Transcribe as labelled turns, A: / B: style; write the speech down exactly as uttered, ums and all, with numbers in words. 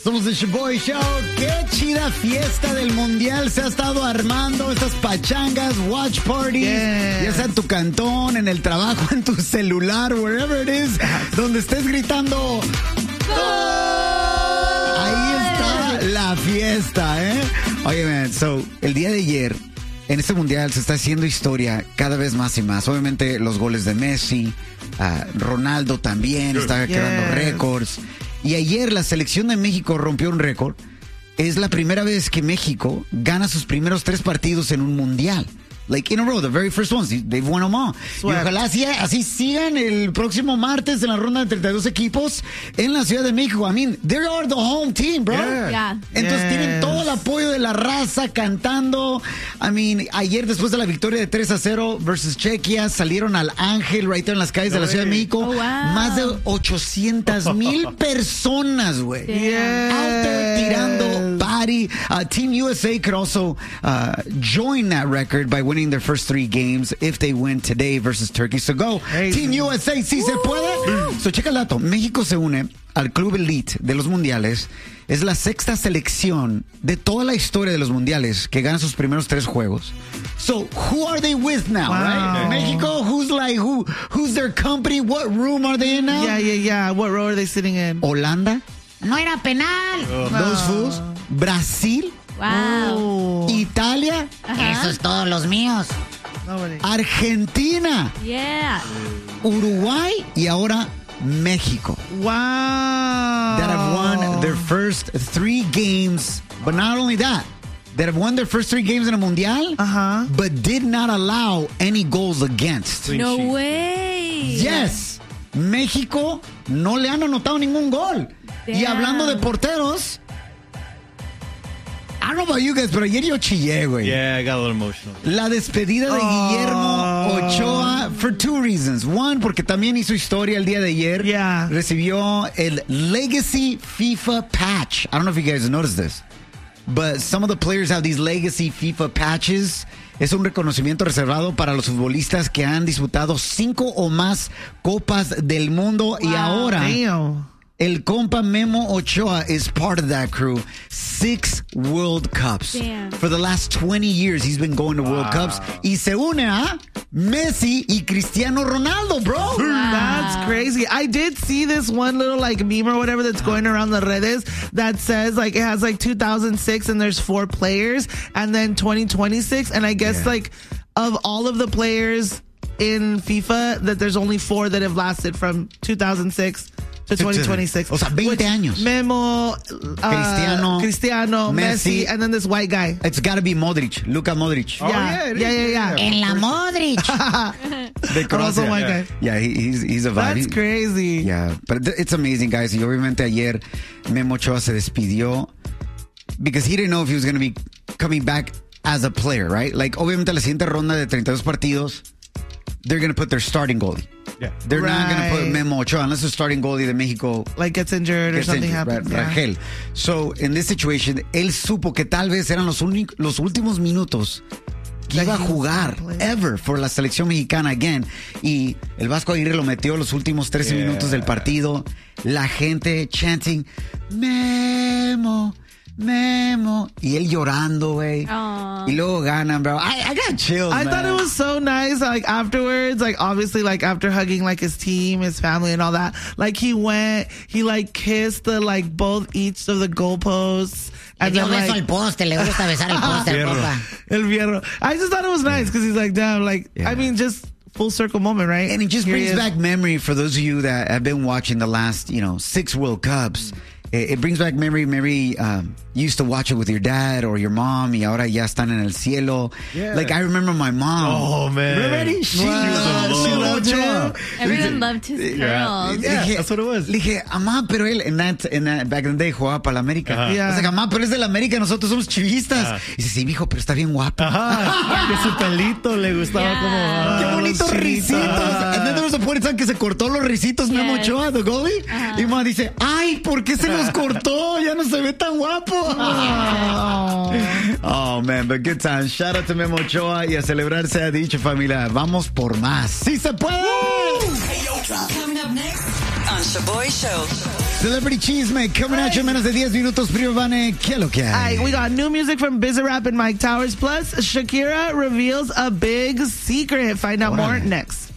A: Somos el Shaboy Show. Qué chida fiesta del Mundial se ha estado armando. Estas pachangas, watch parties. Yes. Ya sea en tu cantón, en el trabajo, en tu celular, wherever it is, donde estés gritando ¡Gol! Ahí está la fiesta, ¿eh? Oye, man, so, el día de ayer, en este Mundial se está haciendo historia cada vez más y más. Obviamente los goles de Messi, uh, Ronaldo también está yes. quedando récords. Y ayer la selección de México rompió un récord. Es la primera vez que México gana sus primeros tres partidos en un mundial. Like in a row, the very first ones. They've won them all. Sweat. Y ojalá así, así sigan el próximo martes en la ronda de treinta y dos equipos en la Ciudad de México. I mean, they are the home team, bro.
B: Yeah. Yeah.
A: Entonces yes. tienen todo el apoyo de la raza cantando. I mean, ayer después de la victoria de tres a cero versus Chequia, salieron al Ángel right there en las calles no de la Ciudad de México.
B: Oh, wow.
A: Más de ochocientas mil personas, güey.
B: Yes.
A: Out there tirando party. Uh, Team U S A could also uh, join that record by winning their first three games if they win today versus Turkey. So go, hey. Team U S A, si se puede. So checa el dato. México se une al club elite de los mundiales. Es la sexta selección de toda la historia de los mundiales que gana sus primeros tres juegos. So who are they with now,
C: wow.
A: right? Mexico, who's like, who, who's their company? What room are they in now?
C: Yeah, yeah, yeah. What row are they sitting in?
A: Holanda.
B: No era penal.
A: Oh. Those fools. Brasil.
B: Wow.
A: Oh. Italia.
B: Ajá. Esos todos los míos.
C: Nobody.
A: Argentina.
B: Yeah.
A: Uruguay y ahora México.
C: Wow.
A: That have won their first three games. But not only that, that have won their first three games in a Mundial,
C: uh-huh.
A: but did not allow any goals against.
B: No way.
A: Yes. México no le han anotado ningún gol. Damn. Y hablando de porteros, I don't know about you guys, pero ayer yo chillé, güey.
D: Yeah, I got a little emotional.
A: La despedida de
C: oh.
A: Guillermo Ochoa, for two reasons. One, porque también hizo historia el día de ayer.
C: Yeah.
A: Recibió el Legacy FIFA patch. I don't know if you guys noticed this, but some of the players have these Legacy FIFA patches. Es un reconocimiento reservado para los futbolistas que han disputado cinco o más Copas del Mundo.
B: Wow.
A: Y ahora...
C: Damn.
A: El compa Memo Ochoa is part of that crew. Six World Cups.
B: Damn.
A: For the last twenty years, he's been going to wow. World Cups. Y se une a Messi y Cristiano Ronaldo, bro.
B: Wow.
C: That's crazy. I did see this one little like meme or whatever that's going around the redes that says like it has like two thousand six and there's four players and then twenty twenty-six. And I guess yeah. like of all of the players in FIFA, that there's only four that have lasted from two thousand six to twenty twenty-six.
A: O sea, veinte años.
C: Memo, uh,
A: Cristiano,
C: Cristiano, Messi,
A: Messi,
C: and then this white guy.
A: It's got to be Modric, Luka Modric.
C: Oh, yeah, yeah, yeah, yeah. yeah.
B: En la Modric.
A: De Croacia.
C: Also white
A: yeah.
C: guy.
A: Yeah, he, he's, he's a vibe.
C: That's crazy.
A: Yeah, but it's amazing, guys. Y obviamente ayer Memo Ochoa se despidió because he didn't know if he was going to be coming back as a player, right? Like, obviamente la siguiente ronda de treinta y dos partidos, they're going to put their starting goalie.
D: Yeah.
A: They're
C: right.
A: not going to put Memo Ochoa unless the starting goalie de Mexico
C: like gets injured
A: gets
C: or something
A: injured,
C: happens.
A: Ra-
C: Yeah.
A: Rangel. So, in this situation, él supo que tal vez eran los, únic- los últimos minutos que iba a jugar ever for la selección mexicana again. Y el Vasco Aguirre lo metió los últimos trece yeah. minutos del partido. La gente chanting, Memo, Memo. Y él llorando, güey. Y luego ganan, bro. I, I got chills,
C: I
A: man.
C: thought it was so nice, like, afterwards, like, obviously, like, after hugging, like, his team, his family, and all that, like, he went, he, like, kissed the, like, both, each of the goalposts.
B: Le dio beso al poste, le gusta besar el poste al compa.
C: El fierro. I just thought it was nice, because he's like, damn, like, yeah. I mean, just full circle moment, right?
A: And it just
C: Here
A: brings back memory for those of you that have been watching the last, you know, six World Cups. It, it brings back memory. Maybe um, you used to watch it with your dad or your mom, y ahora ya están en el cielo. Yeah. Like, I remember my mom.
D: Oh, man.
A: Ready? She
D: wow.
A: loved Ochoa.
B: Everyone loved his curls.
D: Yeah, yeah, that's what it was.
A: Le dije, amá, pero él, in that, in that, back in the day, jugaba para la América.
D: Uh-huh.
A: Yeah. O sea, amá, pero es de la América, nosotros somos chivistas. Uh-huh. Y dice, sí, mijo, pero está bien guapo.
D: Ajá. Que su pelito le gustaba yeah. como... Ah,
A: qué bonitos risitos.
D: Ah.
A: And then there was a point in time que se cortó los risitos, yes. Memo Ochoa, the goalie. Uh-huh. Y mamá dice, ay, ¿por qué se los cortó? Ya no se ve tan guapo. Oh. Oh, man, but good time. Shout out to Memo Ochoa y a celebrar se ha dicho, familia. Vamos por más. ¡Sí se puede!
E: Coming up next on Shaboy Show.
A: Celebrity Chisme coming at you en menos de diez minutos. Primo Vane, ¿qué es lo que hay?
C: All right, we got new music from Bizarrap and Mike Towers. Plus, Shakira reveals a big secret. Find out more next.